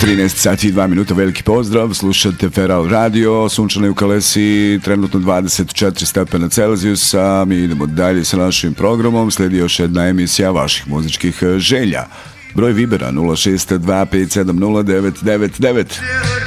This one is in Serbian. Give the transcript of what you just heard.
13 sati i 2 minuta, veliki pozdrav, slušate Feral Radio, sunčano je u Kalesi, trenutno 24 stepena Celzijusa, mi idemo dalje sa našim programom, slijedi još jedna emisija vaših muzičkih želja. Broj Vibera 062 570 999.